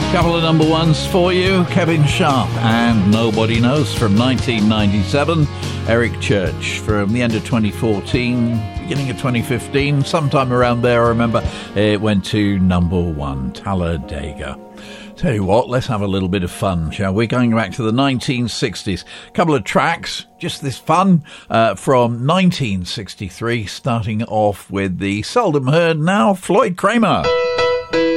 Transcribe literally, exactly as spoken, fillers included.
Couple of number ones for you. Kevin Sharp and Nobody Knows from nineteen ninety-seven. Eric Church from the end of twenty fourteen, beginning of twenty fifteen. Sometime around there, I remember, it went to number one, Talladega. Tell you what, let's have a little bit of fun, shall we? Going back to the nineteen sixties. Couple of tracks, just this fun, uh, from nineteen sixty-three, starting off with the seldom heard now, Floyd Cramer.